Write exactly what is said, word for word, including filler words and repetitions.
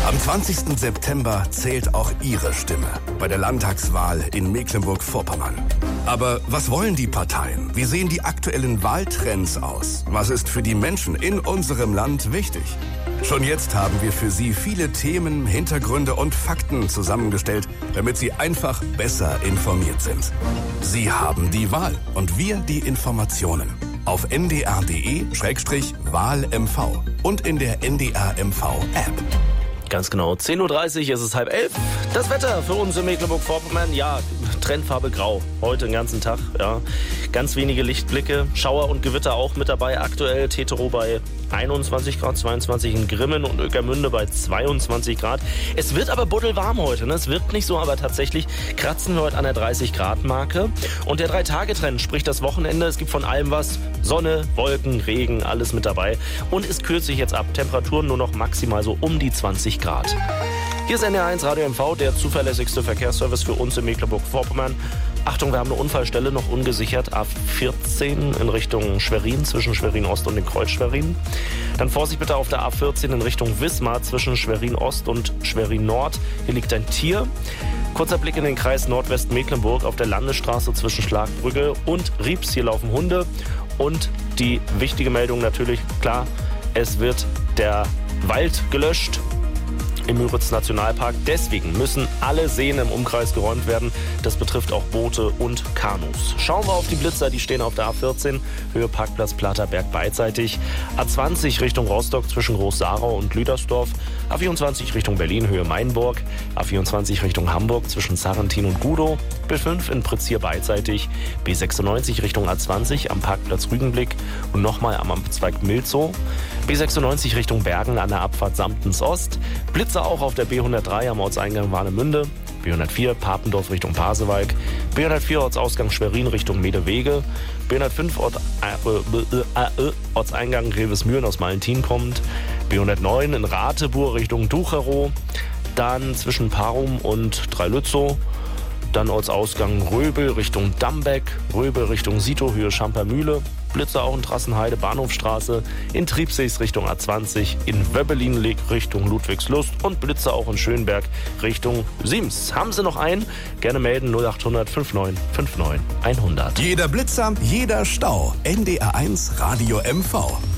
Am zwanzigsten September zählt auch Ihre Stimme bei der Landtagswahl in Mecklenburg-Vorpommern. Aber was wollen die Parteien? Wie sehen die aktuellen Wahltrends aus? Was ist für die Menschen in unserem Land wichtig? Schon jetzt haben wir für Sie viele Themen, Hintergründe und Fakten zusammengestellt, damit Sie einfach besser informiert sind. Sie haben die Wahl und wir die Informationen. Auf n d r punkt d e slash wahl m v und in der N D R M V-App. Ganz genau, zehn Uhr dreißig, es ist halb elf. Das Wetter für uns in Mecklenburg-Vorpommern, ja, Trendfarbe grau. Heute den ganzen Tag, ja. Ganz wenige Lichtblicke, Schauer und Gewitter auch mit dabei. Aktuell Tetero bei einundzwanzig Grad, zweiundzwanzig in Grimmen und Ueckermünde bei zweiundzwanzig Grad. Es wird aber buddelwarm heute, ne? Es wird nicht so, aber tatsächlich kratzen wir heute an der dreißig Grad Marke. Und der Drei-Tage-Trend, sprich das Wochenende, es gibt von allem was. Sonne, Wolken, Regen, alles mit dabei. Und es kühlt sich jetzt ab. Temperaturen nur noch maximal so um die zwanzig Grad. Hier ist N D R eins Radio M V, der zuverlässigste Verkehrsservice für uns in Mecklenburg-Vorpommern. Achtung, wir haben eine Unfallstelle noch ungesichert, A vierzehn in Richtung Schwerin, zwischen Schwerin-Ost und dem Kreuz Schwerin. Dann Vorsicht bitte auf der A vierzehn in Richtung Wismar, zwischen Schwerin-Ost und Schwerin-Nord. Hier liegt ein Tier. Kurzer Blick in den Kreis Nordwest-Mecklenburg auf der Landesstraße zwischen Schlagbrücke und Rieps. Hier laufen Hunde. Und die wichtige Meldung natürlich, klar, es wird der Wald gelöscht im Müritz-Nationalpark. Deswegen müssen alle Seen im Umkreis geräumt werden. Das betrifft auch Boote und Kanus. Schauen wir auf die Blitzer, die stehen auf der A vierzehn, Höhe Parkplatz Platerberg beidseitig. A zwanzig Richtung Rostock zwischen Groß-Sarau und Lüdersdorf. A vierundzwanzig Richtung Berlin, Höhe Mainburg. A vierundzwanzig Richtung Hamburg zwischen Sarrentin und Gudow. B fünf in Prizier beidseitig. B sechsundneunzig Richtung A zwanzig am Parkplatz Rügenblick und nochmal am Abzweig Milzow. B sechsundneunzig Richtung Bergen an der Abfahrt Samtens Ost. Blitzer auch auf der B hundertdrei am Ortseingang Warnemünde. B hundertvier Papendorf Richtung Pasewalk. B hundertvier Ortsausgang Schwerin Richtung Medewege. B hundertfünf Ort, äh, äh, äh, Ortseingang Grevesmühlen aus Valentin kommt. B hundertneun in Rateburg Richtung Ducherow. Dann zwischen Parum und Dreilützow. Dann Ortsausgang Röbel Richtung Dambeck. Röbel Richtung Sito, Höhe Schampermühle. Blitzer auch in Trassenheide, Bahnhofstraße, in Triebsees Richtung A zwanzig, in Wöbbelin Richtung Ludwigslust und Blitzer auch in Schönberg Richtung Siems. Haben Sie noch einen? Gerne melden null achthundert neunundfünfzig neunundfünfzig hundert. Jeder Blitzer, jeder Stau. N D R eins Radio M V.